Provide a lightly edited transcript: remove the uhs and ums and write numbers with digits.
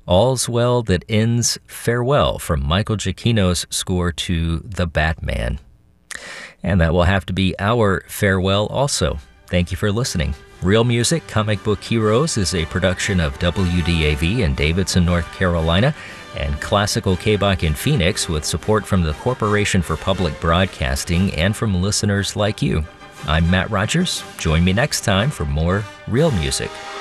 All's Well That Ends Farewell from Michael Giacchino's score to The Batman. And that will have to be our farewell also. Thank you for listening. Real Music Comic Book Heroes is a production of WDAV in Davidson, North Carolina, and Classical KBOC in Phoenix with support from the Corporation for Public Broadcasting and from listeners like you. I'm Matt Rogers. Join me next time for more Real Music.